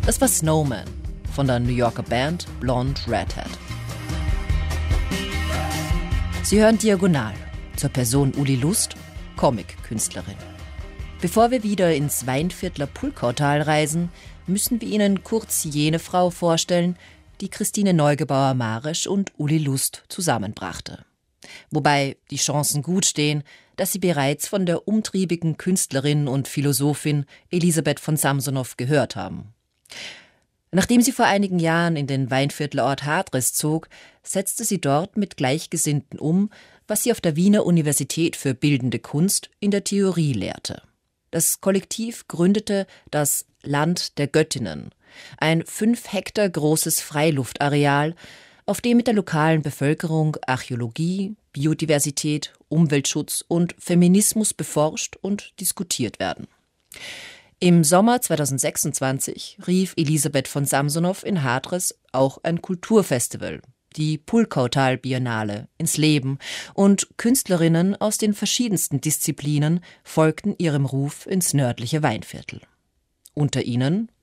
Das war Snowman von der New Yorker Band Blonde Redhead. Sie hören Diagonal zur Person Uli Lust, Comic-Künstlerin. Bevor wir wieder ins Weinviertler Pulkautal reisen, müssen wir Ihnen kurz jene Frau vorstellen, die Christine Neugebauer-Marisch und Uli Lust zusammenbrachte. Wobei die Chancen gut stehen, dass Sie bereits von der umtriebigen Künstlerin und Philosophin Elisabeth von Samsonow gehört haben. Nachdem sie vor einigen Jahren in den Weinviertler Ort Hadres zog, setzte sie dort mit Gleichgesinnten um, was sie auf der Wiener Universität für Bildende Kunst in der Theorie lehrte. Das Kollektiv gründete das Land der Göttinnen, ein 5 Hektar großes Freiluftareal, auf dem mit der lokalen Bevölkerung Archäologie, Biodiversität, Umweltschutz und Feminismus beforscht und diskutiert werden. Im Sommer 2026 rief Elisabeth von Samsonow in Hadres auch ein Kulturfestival, die Pulkautal Biennale, ins Leben, und Künstlerinnen aus den verschiedensten Disziplinen folgten ihrem Ruf ins nördliche Weinviertel. Unter ihnen